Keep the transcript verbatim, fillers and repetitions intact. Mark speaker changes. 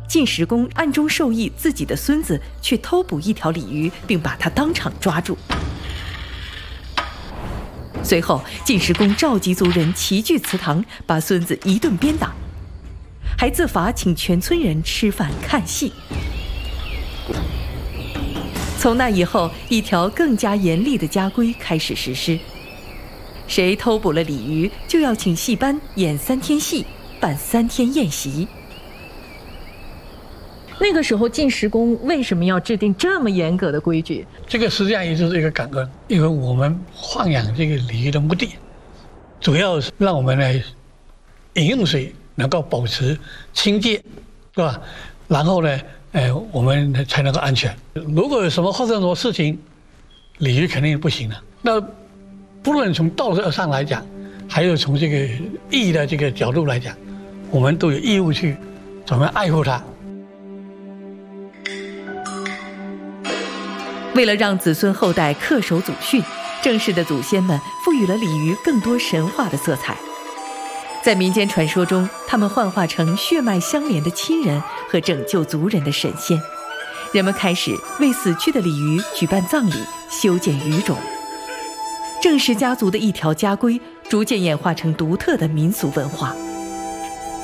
Speaker 1: 晋石公暗中授意自己的孙子去偷捕一条鲤鱼，并把他当场抓住。随后，晋石公召集族人齐聚祠堂，把孙子一顿鞭打，还自罚请全村人吃饭看戏。从那以后，一条更加严厉的家规开始实施：谁偷捕了鲤鱼，就要请戏班演三天戏，办三天宴席。那个时候，晋石公为什么要制定这么严格的规矩？
Speaker 2: 这个实际上也就是一个感恩，因为我们豢养这个鲤鱼的目的，主要是让我们的饮用水能够保持清洁，对吧？然后呢，呃，我们才能够安全。如果有什么发生什么事情，鲤鱼肯定不行了。那不论从道德上来讲，还有从这个义的这个角度来讲，我们都有义务去怎么爱护它。
Speaker 1: 为了让子孙后代恪守祖训，正式的祖先们赋予了鲤鱼更多神话的色彩。在民间传说中，他们幻化成血脉相连的亲人和拯救族人的神仙。人们开始为死去的鲤鱼举办葬礼，修建鱼冢。郑氏家族的一条家规逐渐演化成独特的民俗文化。